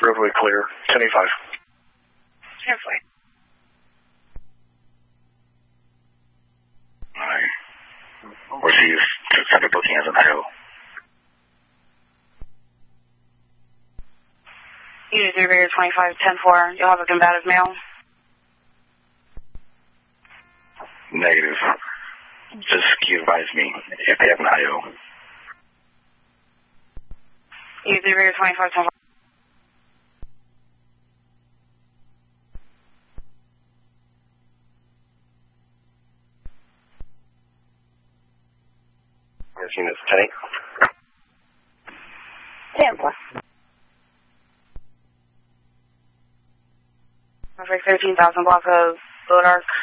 Roadway clear. 1085. 10-4. Alright. Receive 600 booking as an IO. Unit 25, 10-4. You'll have a combative male. Negative. Just can you advise me if they have an IO? Unit 25, 10-4. Yes, units 10. 10-4. Perfect, 13,000 block of Boat Arc.